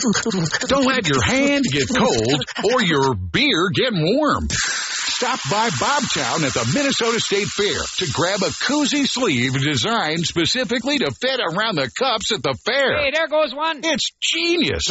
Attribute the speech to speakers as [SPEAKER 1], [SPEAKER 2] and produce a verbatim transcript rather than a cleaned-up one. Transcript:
[SPEAKER 1] Don't let your hand get cold or your beer get warm. Stop by Bobtown at the Minnesota State Fair to grab a koozie sleeve designed specifically to fit around the cups at the fair.
[SPEAKER 2] Hey, there goes one.
[SPEAKER 1] It's genius.